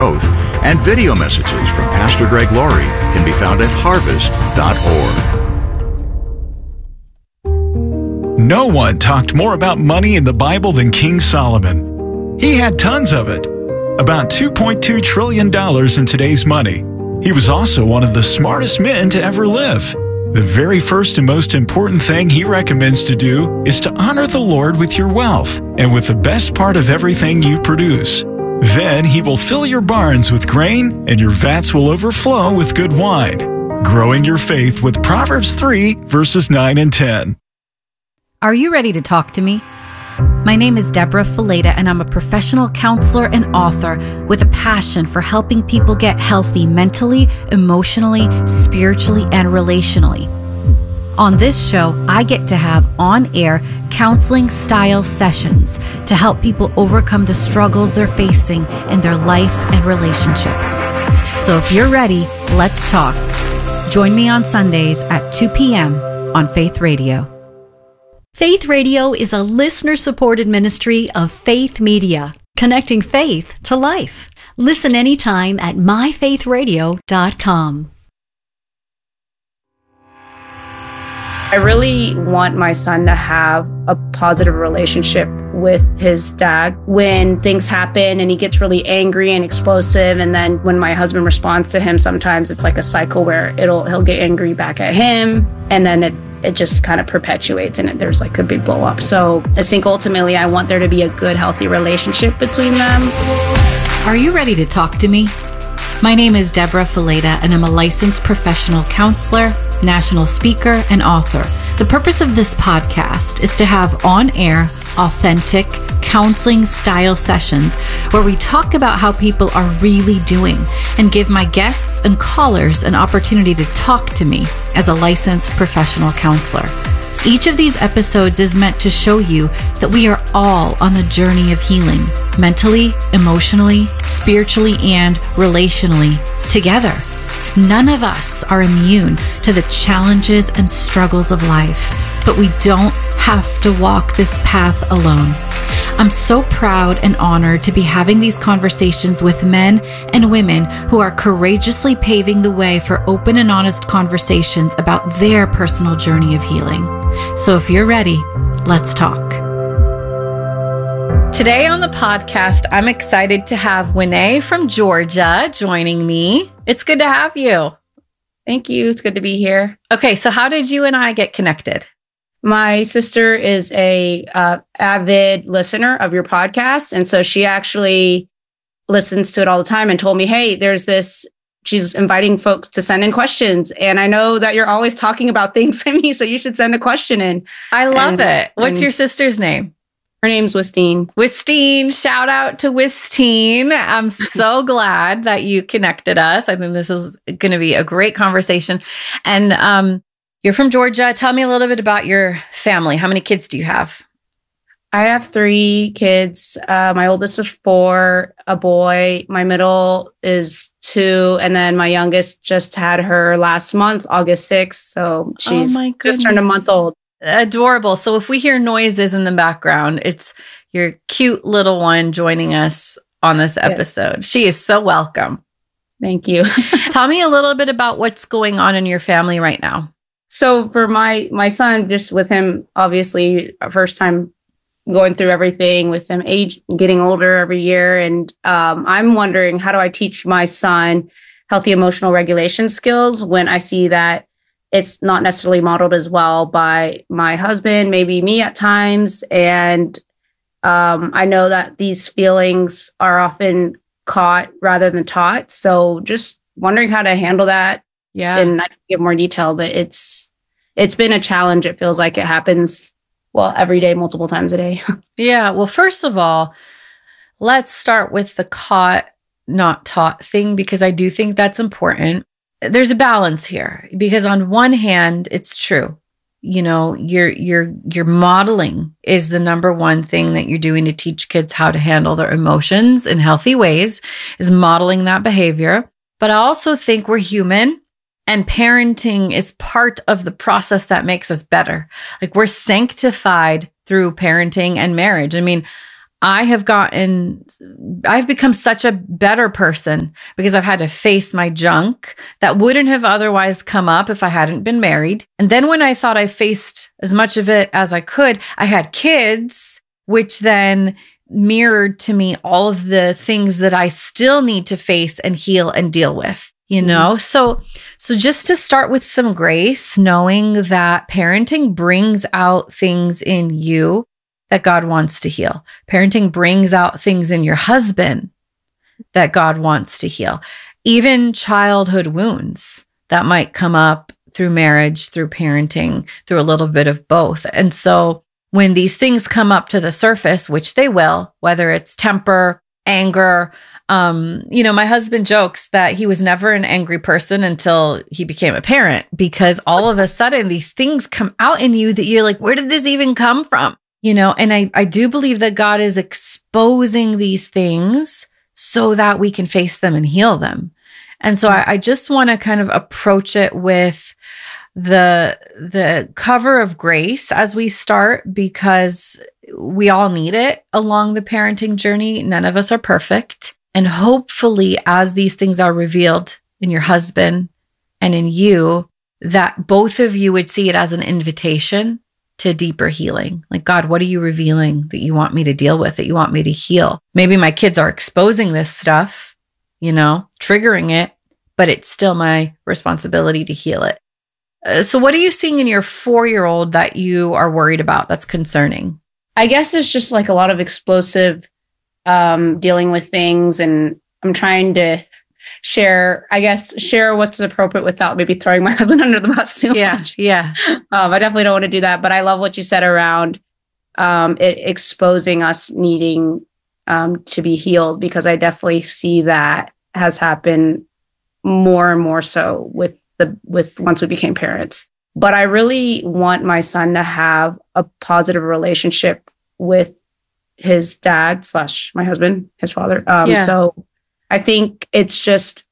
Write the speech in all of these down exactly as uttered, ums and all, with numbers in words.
growth, and video messages from Pastor Greg Laurie can be found at harvest dot org. No one talked more about money in the Bible than King Solomon. He had tons of it, about two point two trillion dollars in today's money. He was also one of the smartest men to ever live. The very first and most important thing he recommends to do is to honor the Lord with your wealth and with the best part of everything you produce. Then he will fill your barns with grain and your vats will overflow with good wine. Growing your faith with Proverbs three, verses nine and ten. Are you ready to talk to me? My name is Deborah Fileta, and I'm a professional counselor and author with a passion for helping people get healthy mentally, emotionally, spiritually, and relationally. On this show, I get to have on-air counseling-style sessions to help people overcome the struggles they're facing in their life and relationships. So if you're ready, let's talk. Join me on Sundays at two p.m. on Faith Radio. Faith Radio is a listener-supported ministry of Faith Media, connecting faith to life. Listen anytime at my faith radio dot com. I really want my son to have a positive relationship with his dad. When things happen and he gets really angry and explosive, and then when my husband responds to him, sometimes it's like a cycle where it'll he'll get angry back at him, and then it it just kind of perpetuates and it, there's like a big blow up. So I think ultimately I want there to be a good, healthy relationship between them. Are you ready to talk to me? My name is Deborah Fileta, and I'm a licensed professional counselor, national speaker, and author. The purpose of this podcast is to have on-air, authentic, counseling-style sessions where we talk about how people are really doing and give my guests and callers an opportunity to talk to me as a licensed professional counselor. Each of these episodes is meant to show you that we are all on the journey of healing, mentally, emotionally, spiritually, and relationally, together. None of us are immune to the challenges and struggles of life, but we don't have to walk this path alone. I'm so proud and honored to be having these conversations with men and women who are courageously paving the way for open and honest conversations about their personal journey of healing. So if you're ready, let's talk. Today on the podcast, I'm excited to have Winnie from Georgia joining me. It's good to have you. Thank you. It's good to be here. Okay, so how did you and I get connected? My sister is a uh, avid listener of your podcast. And so she actually listens to it all the time and told me, hey, there's this, she's inviting folks to send in questions. And I know that you're always talking about things to me, so you should send a question in. I love and, it. What's and your sister's name? Her name's Wistine. Wistine. Shout out to Wistine. I'm so glad that you connected us. I think this is going to be a great conversation. And, um, you're from Georgia. Tell me a little bit about your family. How many kids do you have? I have three kids. Uh, my oldest is four, a boy. My middle is two. And then my youngest just had her last month, August sixth. So she's oh just turned a month old. Adorable. So if we hear noises in the background, it's your cute little one joining us on this episode. Yes. She is so welcome. Thank you. Tell me a little bit about what's going on in your family right now. So for my my son, just with him, obviously, our first time going through everything with him, age getting older every year, and um, I'm wondering, how do I teach my son healthy emotional regulation skills when I see that it's not necessarily modeled as well by my husband, maybe me at times, and um, I know that these feelings are often caught rather than taught. So just wondering how to handle that. Yeah. And I can give more detail, but it's it's been a challenge. It feels like it happens, well, every day, multiple times a day. Yeah. Well, first of all, let's start with the caught, not taught thing, because I do think that's important. There's a balance here, because on one hand, it's true. You know, your your your modeling is the number one thing that you're doing to teach kids how to handle their emotions in healthy ways, is modeling that behavior. But I also think we're human. And parenting is part of the process that makes us better. Like, we're sanctified through parenting and marriage. I mean, I have gotten, I've become such a better person because I've had to face my junk that wouldn't have otherwise come up if I hadn't been married. And then when I thought I faced as much of it as I could, I had kids, which then mirrored to me all of the things that I still need to face and heal and deal with, you know? Mm-hmm. So, so just to start with some grace, knowing that parenting brings out things in you that God wants to heal. Parenting brings out things in your husband that God wants to heal. Even childhood wounds that might come up through marriage, through parenting, through a little bit of both. And so when these things come up to the surface, which they will, whether it's temper, anger, um, you know, my husband jokes that he was never an angry person until he became a parent, because all of a sudden these things come out in you that you're like, where did this even come from? You know, and I, I do believe that God is exposing these things so that we can face them and heal them. And so I, I just want to kind of approach it with the, the cover of grace as we start, because we all need it along the parenting journey. None of us are perfect. And hopefully, as these things are revealed in your husband and in you, that both of you would see it as an invitation to deeper healing. Like, God, what are you revealing that you want me to deal with, that you want me to heal? Maybe my kids are exposing this stuff, you know, triggering it, but it's still my responsibility to heal it. Uh, so what are you seeing in your four-year-old that you are worried about that's concerning? I guess it's just like a lot of explosive um, dealing with things. And I'm trying to share, I guess, share what's appropriate without maybe throwing my husband under the bus too yeah, much. Yeah. Um, I definitely don't want to do that, but I love what you said around um, it exposing us needing um, to be healed, because I definitely see that has happened more and more so with the, with once we became parents. But I really want my son to have a positive relationship with his dad slash my husband, his father. Um, yeah. So I think it's just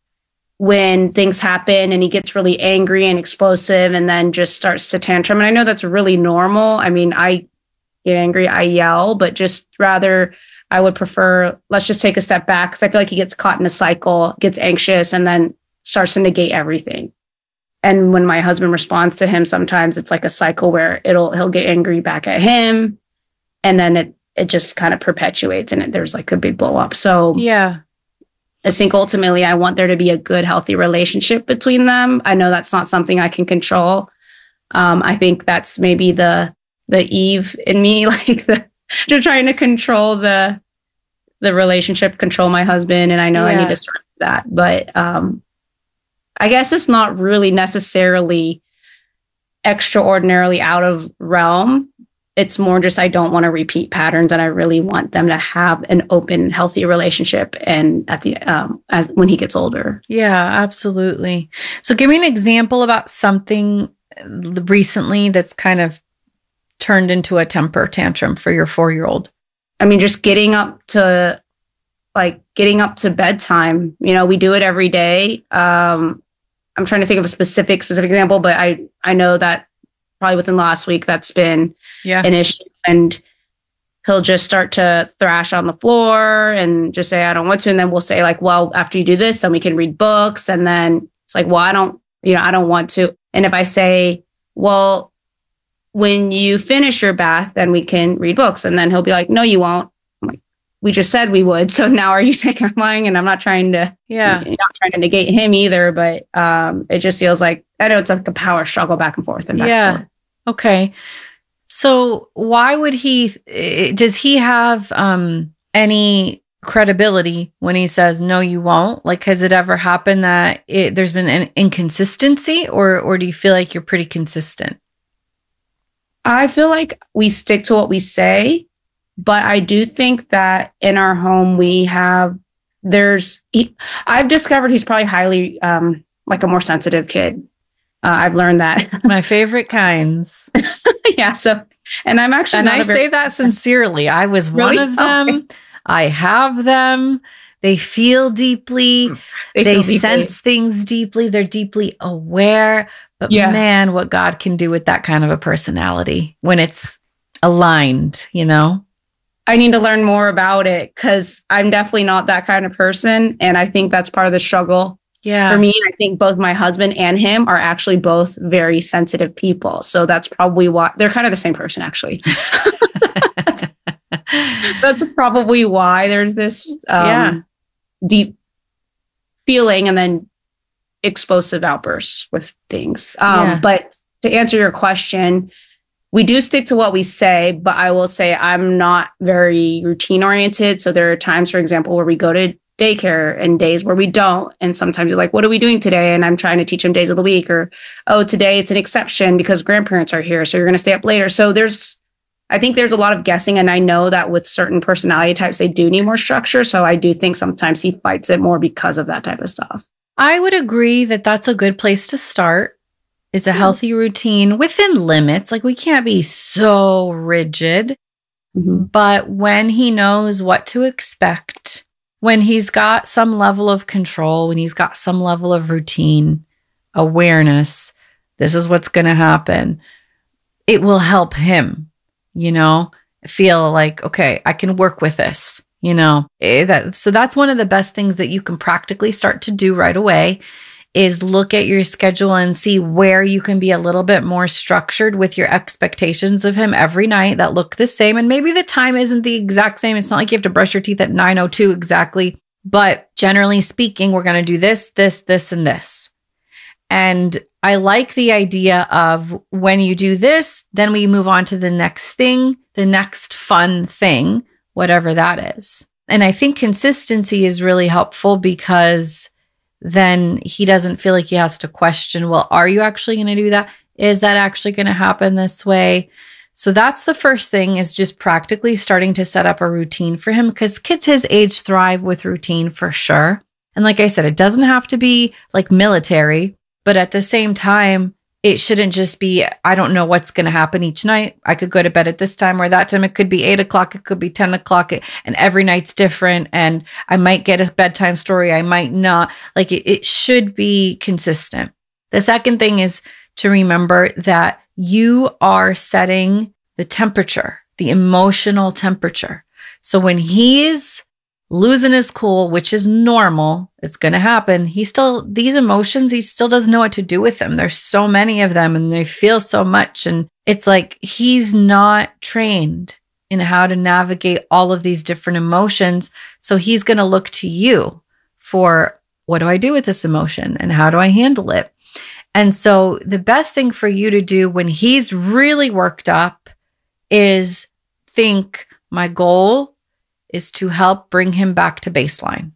when things happen and he gets really angry and explosive and then just starts to tantrum. And I know that's really normal. I mean, I get angry, I yell, but just rather I would prefer, let's just take a step back, because I feel like he gets caught in a cycle, gets anxious, and then starts to negate everything. And when my husband responds to him, sometimes it's like a cycle where it'll he'll get angry back at him, and then it it just kind of perpetuates, and it, there's like a big blow up. So yeah. I think ultimately I want there to be a good, healthy relationship between them. I know that's not something I can control. Um, I think that's maybe the the Eve in me, like the to trying to control the the relationship, control my husband, and I know yeah. I need to start that. But um, I guess it's not really necessarily extraordinarily out of realm. It's more just I don't want to repeat patterns, and I really want them to have an open, healthy relationship. And at the um, as when he gets older, yeah, absolutely. So, give me an example about something recently that's kind of turned into a temper tantrum for your four-year-old. I mean, just getting up to like getting up to bedtime. You know, we do it every day. Um, I'm trying to think of a specific specific example, but I I know that. Probably within the last week, that's been yeah. an issue. And he'll just start to thrash on the floor and just say, I don't want to. And then we'll say like, well, after you do this, then we can read books. And then it's like, well, I don't, you know, I don't want to. And if I say, well, when you finish your bath, then we can read books. And then he'll be like, no, you won't. I'm like, we just said we would. So now are you saying I'm lying? And I'm not trying to, yeah, not trying to negate him either. But um, it just feels like, I know it's like a power struggle back and forth. And back yeah. and forth. Okay. So why would he, does he have um, any credibility when he says, no, you won't? Like, has it ever happened that it, there's been an inconsistency, or, or do you feel like you're pretty consistent? I feel like we stick to what we say, but I do think that in our home, we have, there's, he, I've discovered he's probably highly, um, like a more sensitive kid. Uh, I've learned that. My favorite kinds. Yeah. So, and I'm actually, and not I a very- say that sincerely. I was really? one of them. Okay. I have them. They feel deeply. They, they feel sense deeply. Things deeply. They're deeply aware. But yeah. man, what God can do with that kind of a personality when it's aligned, you know? I need to learn more about it because I'm definitely not that kind of person. And I think that's part of the struggle yeah. for me. I think both my husband and him are actually both very sensitive people. So that's probably why they're kind of the same person, actually. that's, that's probably why there's this um, yeah. deep feeling and then explosive outbursts with things. Um, Yeah. But to answer your question, we do stick to what we say, but I will say I'm not very routine oriented. So there are times, for example, where we go to daycare and days where we don't. And sometimes you're like, what are we doing today? And I'm trying to teach them days of the week, or, oh, today it's an exception because grandparents are here. So you're going to stay up later. So there's, I think there's a lot of guessing. And I know that with certain personality types, they do need more structure. So I do think sometimes he fights it more because of that type of stuff. I would agree that that's a good place to start. Is a healthy routine within limits. Like we can't be so rigid, mm-hmm. but when he knows what to expect, when he's got some level of control, when he's got some level of routine, awareness, this is what's going to happen. It will help him, you know, feel like, okay, I can work with this, you know, eh, that, so that's one of the best things that you can practically start to do right away. Is look at your schedule and see where you can be a little bit more structured with your expectations of him every night that look the same. And maybe the time isn't the exact same. It's not like you have to brush your teeth at nine oh two exactly. But generally speaking, we're going to do this, this, this, and this. And I like the idea of when you do this, then we move on to the next thing, the next fun thing, whatever that is. And I think consistency is really helpful because then he doesn't feel like he has to question, well, are you actually going to do that? Is that actually going to happen this way? So that's the first thing, is just practically starting to set up a routine for him, because kids his age thrive with routine for sure. And like I said, it doesn't have to be like military, but at the same time, it shouldn't just be, I don't know what's going to happen each night. I could go to bed at this time or that time. It could be eight o'clock. It could be ten o'clock. And every night's different. And I might get a bedtime story. I might not. Like it, it should be consistent. The second thing is to remember that you are setting the temperature, the emotional temperature. So when he's losing his cool, which is normal, it's going to happen. He still, these emotions, he still doesn't know what to do with them. There's so many of them and they feel so much. And it's like he's not trained in how to navigate all of these different emotions. So he's going to look to you for, what do I do with this emotion and how do I handle it? And so the best thing for you to do when he's really worked up is think, my goal is to help bring him back to baseline.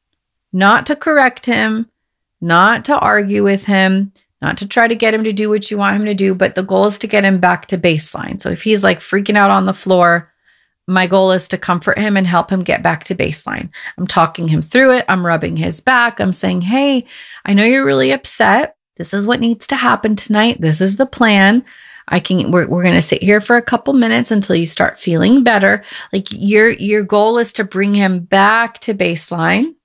Not to correct him, not to argue with him, not to try to get him to do what you want him to do, but the goal is to get him back to baseline. So if he's like freaking out on the floor, my goal is to comfort him and help him get back to baseline. I'm talking him through it. I'm rubbing his back. I'm saying, hey, I know you're really upset. This is what needs to happen tonight. This is the plan. I can, we're, we're going to sit here for a couple minutes until you start feeling better. Like your, your goal is to bring him back to baseline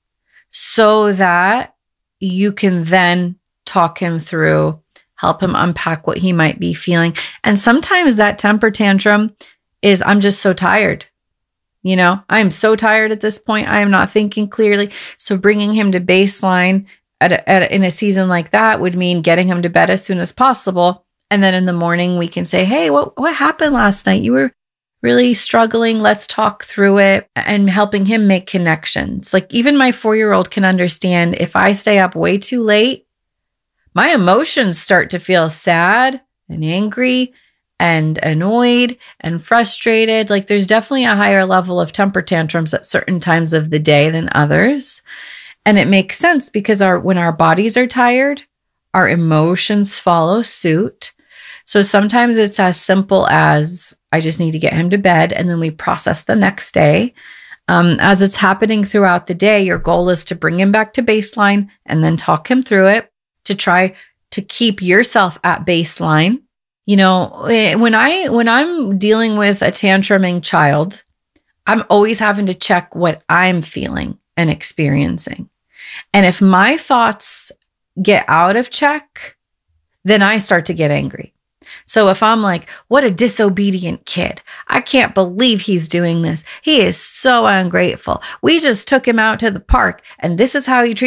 so that you can then talk him through, help him unpack what he might be feeling. And sometimes that temper tantrum is, I'm just so tired. You know, I'm so tired at this point. I am not thinking clearly. So bringing him to baseline at a, at a, in a season like that would mean getting him to bed as soon as possible. And then in the morning, we can say, hey, what, what happened last night? You were really struggling. Let's talk through it, and helping him make connections. Like even my four-year-old can understand if I stay up way too late, my emotions start to feel sad and angry and annoyed and frustrated. Like there's definitely a higher level of temper tantrums at certain times of the day than others. And it makes sense because our when our bodies are tired, our emotions follow suit. So sometimes it's as simple as, I just need to get him to bed, and then we process the next day. Um, as it's happening throughout the day, your goal is to bring him back to baseline and then talk him through it to try to keep yourself at baseline. You know, when I, when I'm dealing with a tantruming child, I'm always having to check what I'm feeling and experiencing. And if my thoughts get out of check, then I start to get angry. So if I'm like, what a disobedient kid. I can't believe he's doing this. He is so ungrateful. We just took him out to the park and this is how he treats